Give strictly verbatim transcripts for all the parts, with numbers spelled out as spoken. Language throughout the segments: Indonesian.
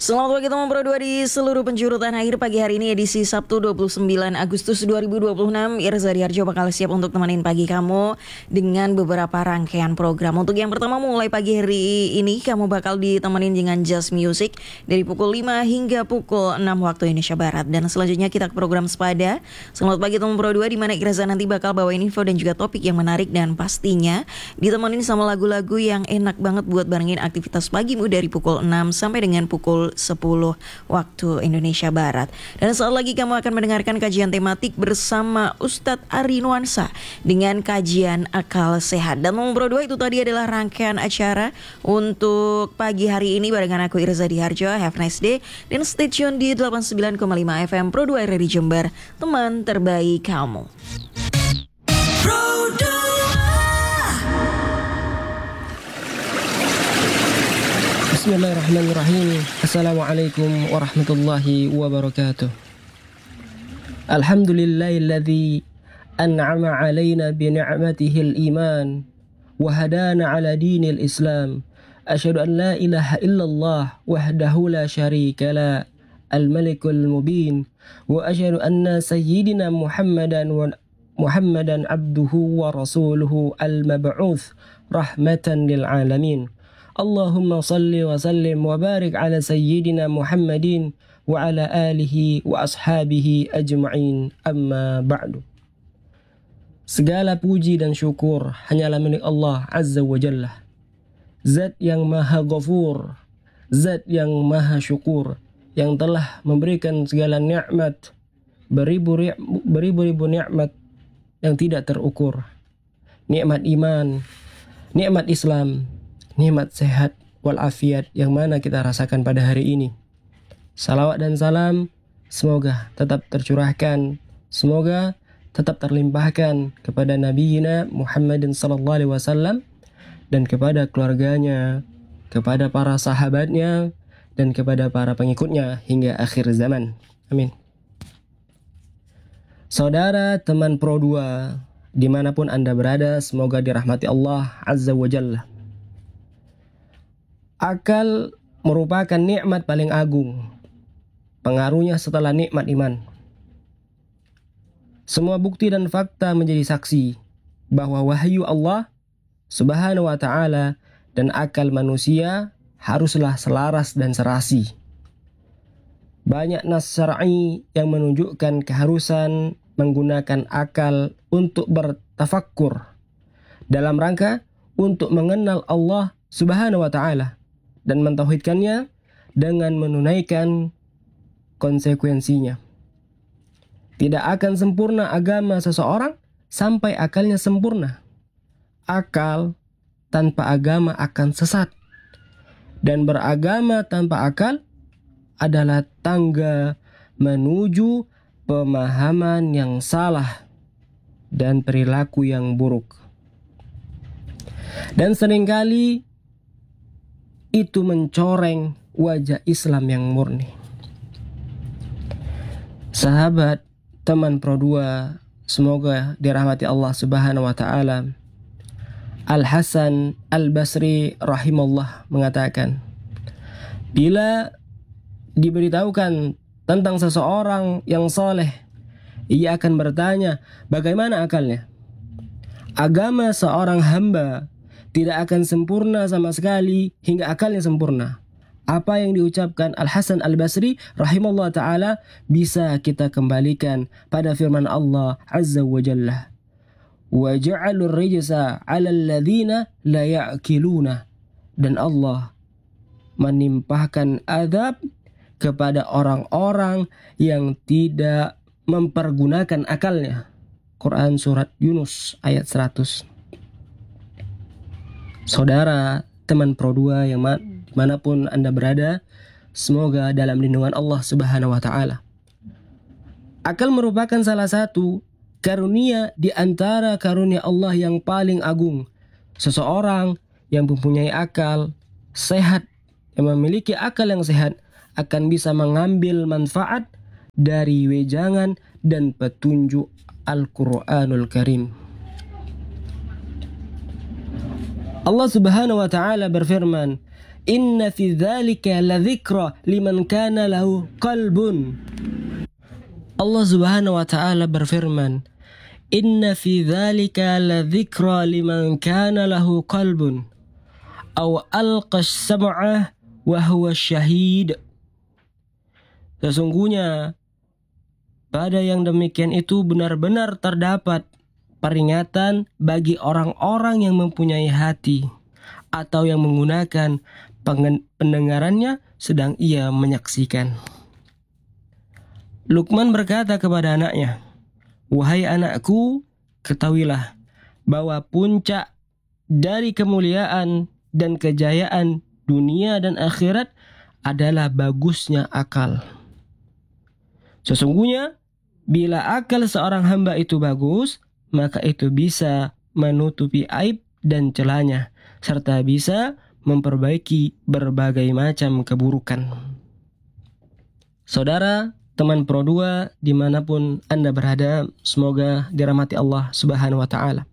Selamat pagi teman Pro dua di seluruh penjuru tanah air. Pagi hari ini edisi Sabtu dua puluh sembilan Agustus dua ribu dua puluh enam. Irza Diharjo bakal siap untuk temenin pagi kamu dengan beberapa rangkaian program. Untuk yang pertama, mulai pagi hari ini kamu bakal ditemenin dengan Just Music dari pukul lima hingga pukul enam waktu Indonesia Barat. Dan selanjutnya kita ke program Sepada. Selamat pagi teman Pro dua, di mana Irza nanti bakal bawain info dan juga topik yang menarik, dan pastinya ditemenin sama lagu-lagu yang enak banget buat barengin aktivitas pagimu dari pukul enam sampai dengan pukul sepuluh waktu Indonesia Barat. Dan saat lagi kamu akan mendengarkan kajian tematik bersama Ustadz Ari Nuansa dengan kajian akal sehat. Dan nomor dua itu tadi adalah rangkaian acara untuk pagi hari ini barengan aku Irza Diharjo. Have a nice day dan stay tune di delapan puluh sembilan koma lima F M Pro dua R R I Jember, teman terbaik kamu. Pro Bismillahirrahmanirrahim. Assalamualaikum warahmatullahi wabarakatuh. Alhamdulillahilladzi an'ama alaina bi ni'matihi al-iman wa hadana ala dinil islam. Asyhadu an la ilaha illallah wahdahu la syarika la al-malikul mubin wa asyhadu anna sayyidina Muhammadan wa Muhammadan abduhu wa rasuluhu al-mab'uts rahmatan lil alamin. Allahumma salli wa sallim wa barik ala sayyidina Muhammadin wa ala alihi wa ashabihi ajma'in, amma ba'du. Segala puji dan syukur hanyalah milik Allah Azza wa Jalla, Zat yang maha ghafur, Zat yang maha syukur, yang telah memberikan segala nikmat, beribu-ribu nikmat yang tidak terukur. Nikmat iman, nikmat Islam, nikmat sehat walafiat yang mana kita rasakan pada hari ini. Salawat dan salam semoga tetap tercurahkan, semoga tetap terlimpahkan kepada Nabiina Muhammadin sallallahu alaihi wasallam dan kepada keluarganya, kepada para sahabatnya, dan kepada para pengikutnya hingga akhir zaman. Amin. Saudara teman Pro dua, dimanapun Anda berada, semoga dirahmati Allah Azza wa Jalla. Akal merupakan nikmat paling agung, pengaruhnya setelah nikmat iman. Semua bukti dan fakta menjadi saksi bahwa wahyu Allah Subhanahu wa ta'ala dan akal manusia haruslah selaras dan serasi. Banyak nas syar'i yang menunjukkan keharusan menggunakan akal untuk bertafakkur dalam rangka untuk mengenal Allah Subhanahu wa ta'ala dan mentauhidkannya dengan menunaikan konsekuensinya. Tidak akan sempurna agama seseorang sampai akalnya sempurna. Akal tanpa agama akan sesat, dan beragama tanpa akal adalah tangga menuju pemahaman yang salah dan perilaku yang buruk. Dan seringkali itu mencoreng wajah Islam yang murni. Sahabat teman Pro dua, semoga dirahmati Allah Subhanahu wa ta'ala. Al-Hasan Al-Basri rahimallah mengatakan, bila diberitahukan tentang seseorang yang soleh, ia akan bertanya, bagaimana akalnya? Agama seorang hamba tidak akan sempurna sama sekali hingga akalnya sempurna. Apa yang diucapkan Al-Hasan Al-Basri rahimahullah ta'ala bisa kita kembalikan pada firman Allah Azza wa Jalla. Wa ja'alur rijsa 'alal ladzina la ya'qiluna. Dan Allah menimpahkan azab kepada orang-orang yang tidak mempergunakan akalnya. Quran surat Yunus ayat seratus. Saudara teman Pro dua yang ma- dimanapun Anda berada, semoga dalam lindungan Allah Subhanahu wa ta'ala. Akal merupakan salah satu karunia di antara karunia Allah yang paling agung. Seseorang yang mempunyai akal sehat, yang memiliki akal yang sehat, akan bisa mengambil manfaat dari wejangan dan petunjuk Al-Quranul Karim. Allah Subhanahu wa ta'ala berfirman, Inna fi dzalika ladzikra liman kana lahu qalbun. Allah Subhanahu wa taala berfirman, Inna fi dzalika ladzikra liman kana lahu qalbun aw alqa as-sam'a wa huwa syahid. Sesungguhnya pada yang demikian itu benar-benar terdapat peringatan bagi orang-orang yang mempunyai hati atau yang menggunakan pendengarannya sedang ia menyaksikan. Luqman berkata kepada anaknya, Wahai anakku, ketahuilah bahwa puncak dari kemuliaan dan kejayaan dunia dan akhirat adalah bagusnya akal. Sesungguhnya bila akal seorang hamba itu bagus, maka itu bisa menutupi aib dan celahnya, serta bisa memperbaiki berbagai macam keburukan. Saudara, teman Pro dua dimanapun Anda berada, semoga dirahmati Allah Subhanahu wa ta'ala.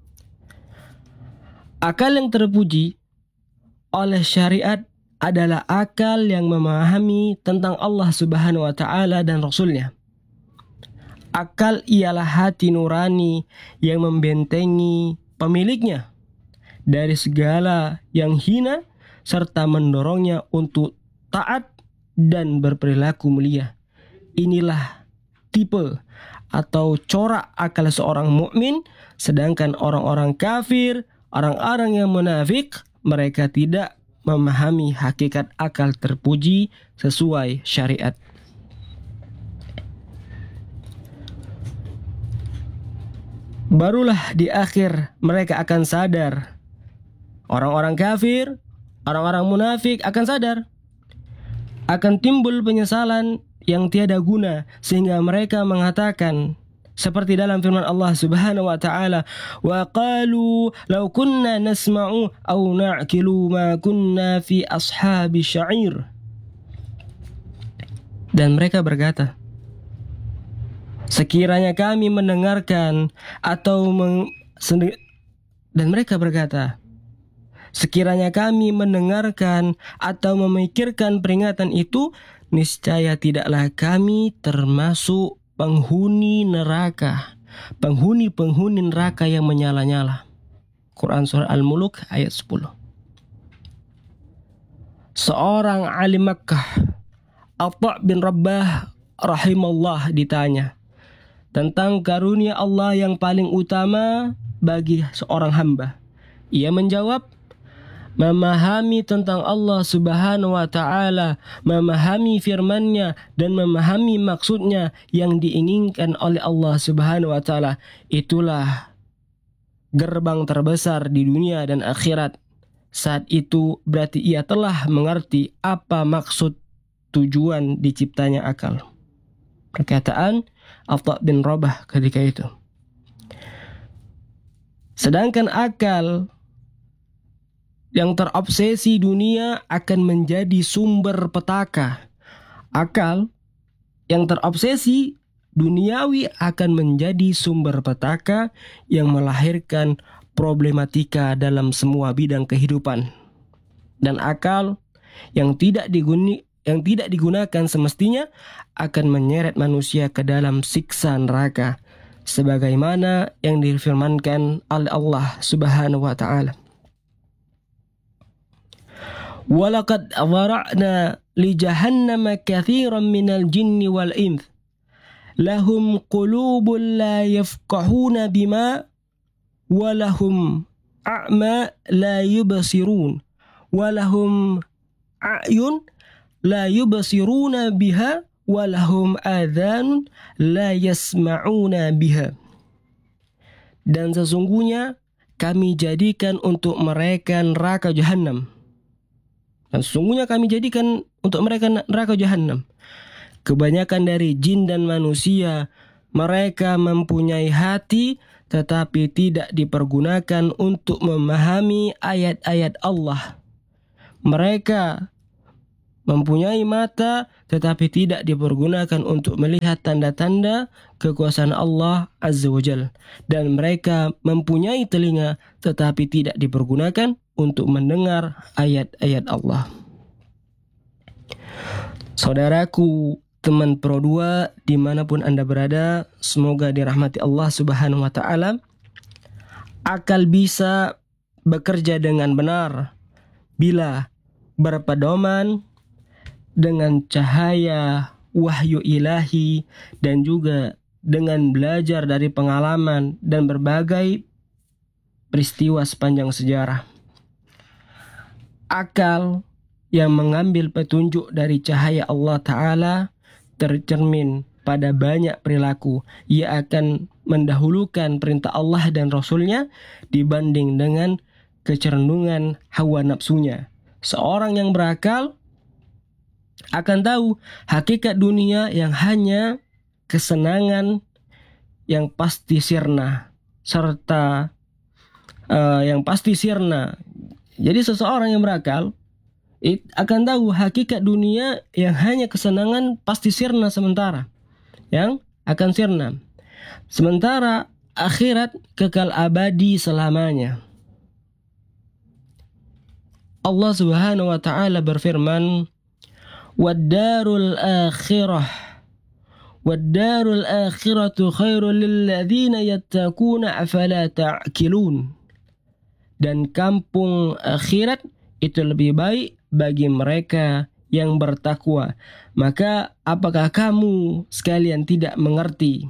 Akal yang terpuji oleh syariat adalah akal yang memahami tentang Allah Subhanahu wa ta'ala dan Rasulnya. Akal ialah hati nurani yang membentengi pemiliknya dari segala yang hina serta mendorongnya untuk taat dan berperilaku mulia. Inilah tipe atau corak akal seorang mukmin, sedangkan orang-orang kafir, orang-orang yang munafik, mereka tidak memahami hakikat akal terpuji sesuai syariat. Barulah di akhir mereka akan sadar. Orang-orang kafir, orang-orang munafik akan sadar. Akan timbul penyesalan yang tiada guna sehingga mereka mengatakan seperti dalam firman Allah Subhanahu wa taala, wa qalu law kunna nasma'u aw na'qilu ma kunna fi ashabi sya'ir. Dan mereka berkata, sekiranya kami mendengarkan atau meng, dan mereka berkata, sekiranya kami mendengarkan atau memikirkan peringatan itu, niscaya tidaklah kami termasuk penghuni neraka, penghuni-penghuni neraka yang menyala-nyala. Quran Surah Al-Muluk ayat sepuluh. Seorang alim Makkah, Atha bin Rabbah rahimallah, ditanya tentang karunia Allah yang paling utama bagi seorang hamba. Ia menjawab, memahami tentang Allah Subhanahu wa ta'ala, memahami firman-Nya dan memahami maksudnya yang diinginkan oleh Allah Subhanahu wa ta'ala. Itulah gerbang terbesar di dunia dan akhirat. Saat itu berarti ia telah mengerti apa maksud tujuan diciptanya akal. Perkataan Atha bin Rabbah ketika itu. Sedangkan akal yang terobsesi dunia akan menjadi sumber petaka. Akal yang terobsesi duniawi akan menjadi sumber petaka yang melahirkan problematika dalam semua bidang kehidupan. Dan akal yang tidak diguni, yang tidak digunakan semestinya akan menyeret manusia ke dalam siksa neraka, sebagaimana yang difirmankan oleh Allah Subhanahu wa ta'ala. Walaqad dhara'na li jahannama katsiran minal jinni wal ins lahum qulubun la yafqahuna bima walahum a'ma la yubsirun walahum a'yun la yubsiruna biha walahum adhan la yasma'una biha. Dan sesungguhnya kami jadikan untuk mereka neraka jahanam. Dan sesungguhnya kami jadikan untuk mereka neraka jahanam. Kebanyakan dari jin dan manusia, mereka mempunyai hati tetapi tidak dipergunakan untuk memahami ayat-ayat Allah. Mereka mempunyai mata tetapi tidak dipergunakan untuk melihat tanda-tanda kekuasaan Allah Azza wa Jalla. Dan mereka mempunyai telinga tetapi tidak dipergunakan untuk mendengar ayat-ayat Allah. Saudaraku, teman Pro dua dimanapun Anda berada, semoga dirahmati Allah Subhanahu wa Ta'ala. Akal bisa bekerja dengan benar bila berpedoman dengan cahaya wahyu ilahi dan juga dengan belajar dari pengalaman dan berbagai peristiwa sepanjang sejarah. Akal yang mengambil petunjuk dari cahaya Allah Ta'ala tercermin pada banyak perilaku. Ia akan mendahulukan perintah Allah dan Rasulnya dibanding dengan kecenderungan hawa nafsunya. Seorang yang berakal akan tahu hakikat dunia yang hanya kesenangan yang pasti sirna, serta uh, yang pasti sirna. Jadi seseorang yang berakal It akan tahu hakikat dunia yang hanya kesenangan pasti sirna sementara, yang akan sirna. Sementara akhirat kekal abadi selamanya. Allah Subhanahu wa Ta'ala berfirman, "Wad-darul akhirah wad-darul akhiratu khairul lil ladzina yattaquna afala ta'qilun." Dan kampung akhirat itu lebih baik bagi mereka yang bertakwa. Maka apakah kamu sekalian tidak mengerti?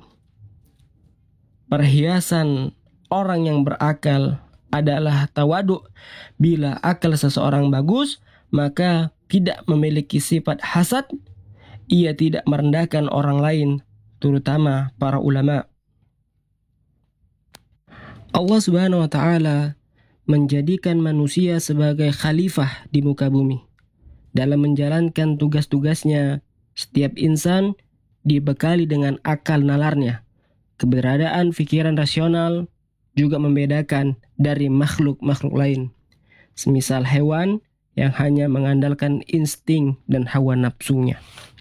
Perhiasan orang yang berakal adalah tawaduk. Bila akal seseorang bagus, maka tidak memiliki sifat hasad. Ia tidak merendahkan orang lain, terutama para ulama. Allah Subhanahu wa Ta'ala menjadikan manusia sebagai khalifah di muka bumi. Dalam menjalankan tugas-tugasnya, setiap insan dibekali dengan akal nalarnya. Keberadaan pikiran rasional juga membedakan dari makhluk-makhluk lain. Semisal hewan yang hanya mengandalkan insting dan hawa nafsunya.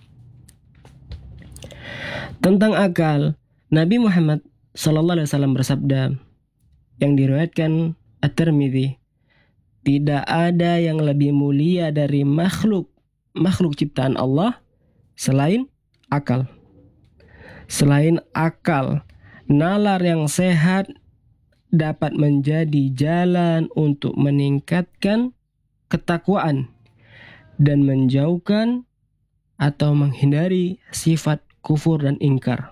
Tentang akal, Nabi Muhammad sallallahu alaihi wasallam bersabda yang diriwayatkan At-Tirmidzi, tidak ada yang lebih mulia dari makhluk makhluk ciptaan Allah selain akal. Selain akal, nalar yang sehat dapat menjadi jalan untuk meningkatkan ketakwaan dan menjauhkan atau menghindari sifat kufur dan ingkar.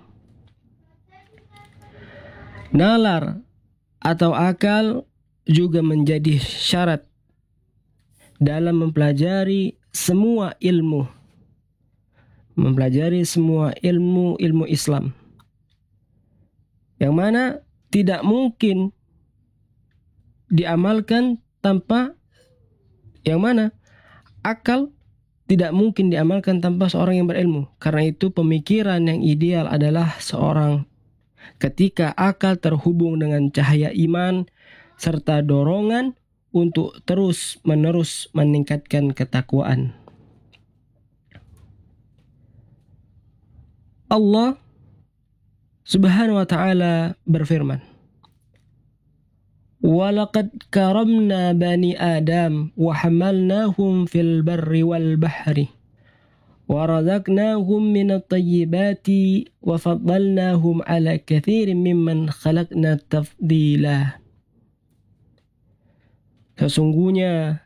Nalar atau akal juga menjadi syarat dalam mempelajari semua ilmu, mempelajari semua ilmu ilmu Islam, yang mana tidak mungkin diamalkan tanpa yang mana akal tidak mungkin diamalkan tanpa seorang yang berilmu. Karena itu pemikiran yang ideal adalah seorang ketika akal terhubung dengan cahaya iman serta dorongan untuk terus-menerus meningkatkan ketakwaan. Allah Subhanahu wa Ta'ala berfirman, "Walaqad karamna bani Adam wa hamalnahum fil barri wal bahri wa razaqnahum minat tayyibati wa faddalnahum ala katsirin mimman khalaqna tafdila." Sesungguhnya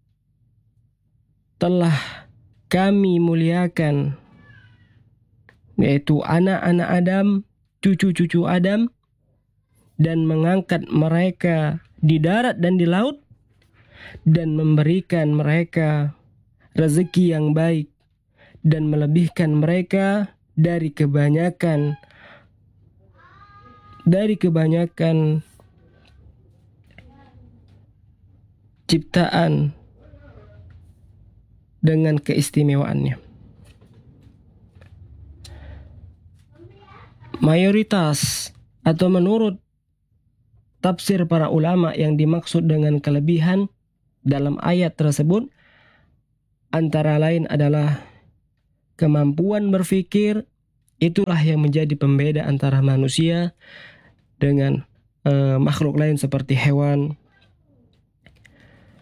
telah kami muliakan, yaitu anak-anak Adam, cucu-cucu Adam, dan mengangkat mereka di darat dan di laut, dan memberikan mereka rezeki yang baik, dan melebihkan mereka dari kebanyakan dari kebanyakan ciptaan dengan keistimewaannya. Mayoritas atau menurut tafsir para ulama yang dimaksud dengan kelebihan dalam ayat tersebut antara lain adalah kemampuan berpikir. Itulah yang menjadi pembeda antara manusia dengan uh, makhluk lain seperti hewan.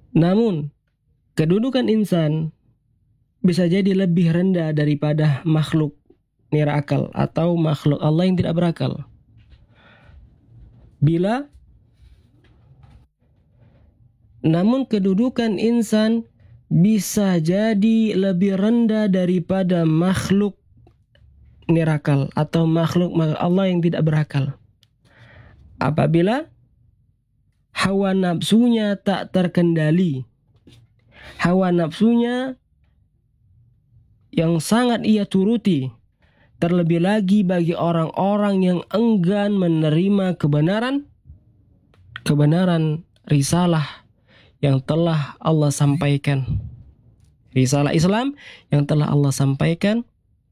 Namun, kedudukan insan bisa jadi lebih rendah daripada makhluk nirakal atau makhluk Allah yang tidak berakal. Bila namun kedudukan insan bisa jadi lebih rendah daripada makhluk nirakal atau makhluk Allah yang tidak berakal. Apabila hawa nafsunya tak terkendali, hawa nafsunya yang sangat ia turuti, terlebih lagi bagi orang-orang yang enggan menerima kebenaran, kebenaran risalah yang telah Allah sampaikan. Risalah Islam yang telah Allah sampaikan.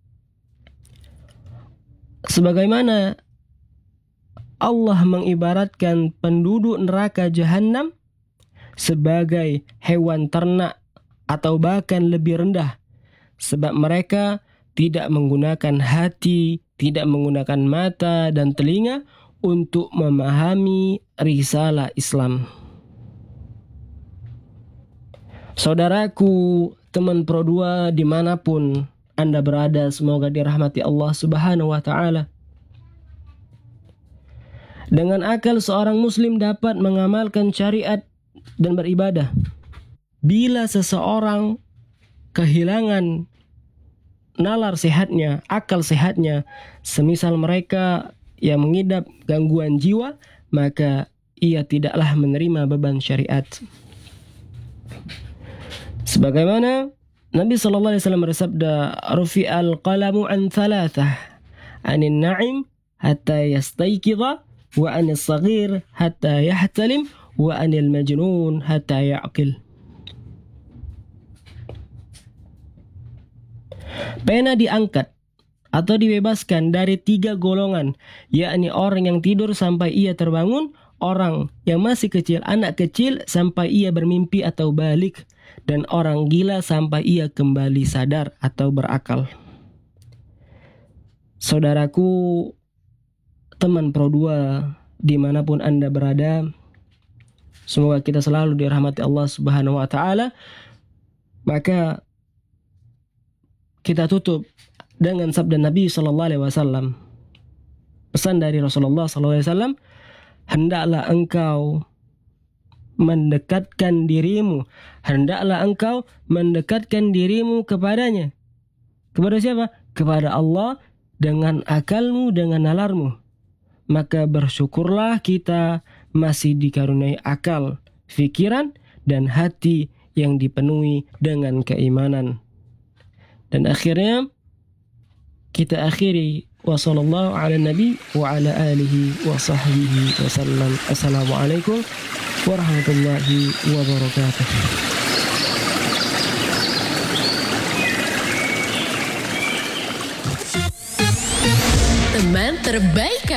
Sebagaimana Allah mengibaratkan penduduk neraka jahanam sebagai hewan ternak atau bahkan lebih rendah, sebab mereka tidak menggunakan hati, tidak menggunakan mata dan telinga untuk memahami risalah Islam. Saudaraku, teman Pro dua dimanapun Anda berada, semoga dirahmati Allah Subhanahu wa Ta'ala. Dengan akal seorang muslim dapat mengamalkan syariat dan beribadah. Bila seseorang kehilangan nalar sehatnya, akal sehatnya, semisal mereka yang mengidap gangguan jiwa, maka ia tidaklah menerima beban syariat. Sebagaimana Nabi sallallahu alaihi wasallam bersabda, "Rufi'al qalamu an thalathah, 'anil na'im hatta yastayqidha, wa 'anil saghir hatta yahtalim, wa 'anil majnun hatta ya'qil." Pena diangkat atau dibebaskan dari tiga golongan, yakni orang yang tidur sampai ia terbangun, orang yang masih kecil, anak kecil sampai ia bermimpi atau balik, dan orang gila sampai ia kembali sadar atau berakal. Saudaraku, teman Pro dua dimanapun Anda berada, semoga kita selalu dirahmati Allah Subhanahu wa Ta'ala. Maka kita tutup dengan sabda Nabi sallallahu alaihi wasallam. Pesan dari Rasulullah sallallahu alaihi wasallam, hendaklah engkau mendekatkan dirimu, hendaklah engkau mendekatkan dirimu kepadanya. Kepada siapa? Kepada Allah dengan akalmu, dengan nalarmu. Maka bersyukurlah kita masih dikaruniai akal, fikiran, dan hati yang dipenuhi dengan keimanan. Dan akhirnya kita akhiri wa sallallahu ala nabi wa ala alihi wa sahbihi wa sallam. Assalamualaikum warahmatullahi wabarakatuh. Teman terbaik